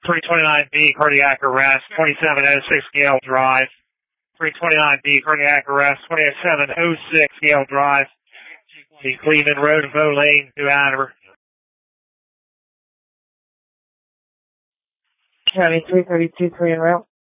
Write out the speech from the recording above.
329B, cardiac arrest, 2706 Gale Drive. 329B, cardiac arrest, 2706 Gale Drive. The Cleveland Road, Bow Lane, New Hanover. County 332, clear en route.